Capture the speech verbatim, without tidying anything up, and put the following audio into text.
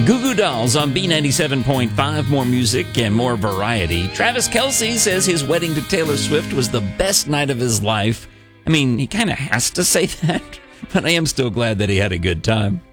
Goo Goo Dolls on B ninety-seven point five. More music and more variety. Travis Kelce says his wedding to Taylor Swift was the best night of his life. I mean, he kind of has to say that, but I am still glad that he had a good time.